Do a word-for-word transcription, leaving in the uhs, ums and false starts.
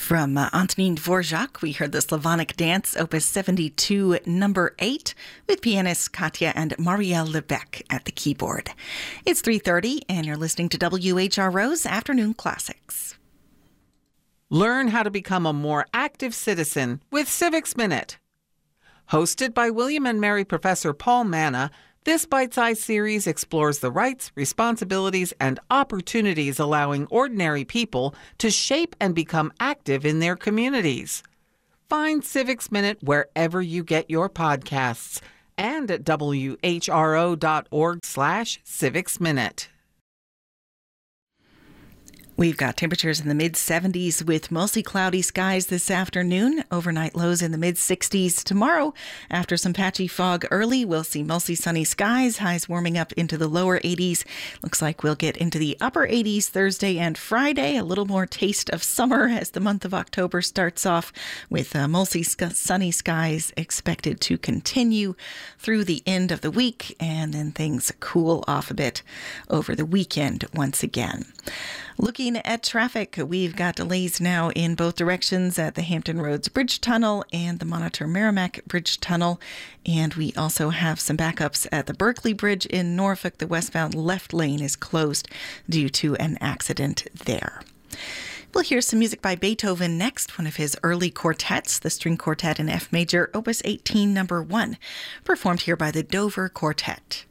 From uh, Antonin Dvorak, we heard the Slavonic Dance, Opus seventy-two, number eight, with pianists Katya and Marielle Lebec at the keyboard. It's three thirty, and you're listening to W H R O's Afternoon Classics. Learn how to become a more active citizen with Civics Minute. Hosted by William and Mary Professor Paul Manna, this bite-sized series explores the rights, responsibilities, and opportunities allowing ordinary people to shape and become active in their communities. Find Civics Minute wherever you get your podcasts and at W H R O dot org slash Civics Minute. We've got temperatures in the mid-seventies with mostly cloudy skies this afternoon. Overnight lows in the mid-sixties. Tomorrow, after some patchy fog early, we'll see mostly sunny skies. Highs warming up into the lower eighties. Looks like we'll get into the upper eighties Thursday and Friday. A little more taste of summer as the month of October starts off with uh, mostly sc- sunny skies expected to continue through the end of the week. And then things cool off a bit over the weekend once again. Looking at traffic, we've got delays now in both directions at the Hampton Roads Bridge Tunnel and the Monitor Merrimack Bridge Tunnel. And we also have some backups at the Berkeley Bridge in Norfolk. The westbound left lane is closed due to an accident there. We'll hear some music by Beethoven next, one of his early quartets, the String Quartet in F Major, Opus eighteen, number one, performed here by the Dover Quartet.